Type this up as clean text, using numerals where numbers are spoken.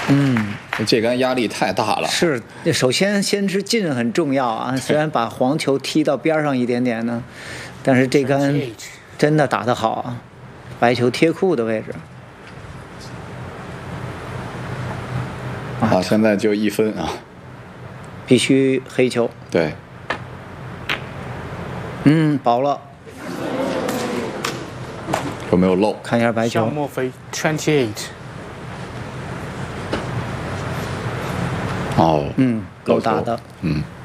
这杆压力太大了。 是，首先先是进很重要啊，虽然把黄球踢到边上一点点呢，但是这杆真的打得好啊，白球贴库的位置。 啊，现在就1分啊， 必须黑球。 对， 薄了。 有没有漏？ 看一下白球。 小莫菲28。 哦， 够大的。